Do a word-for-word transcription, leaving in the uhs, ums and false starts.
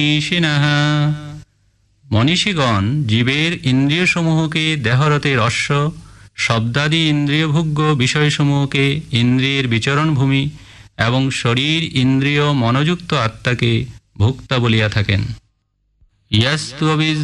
মনীষিণঃ। মনীষীগণ জীবের ইন্দ্রিয়সমূহকে দেহরতের অশ্ব, শব্দাদি ইন্দ্রিয়ভোগ্য বিষয়সমূহকে ইন্দ্রিয়ের বিচরণভূমি এবং শরীর ইন্দ্রিয় মনোযুক্ত আত্মাকে ভোক্তা বলিয়া থাকেন। ইয়স্তু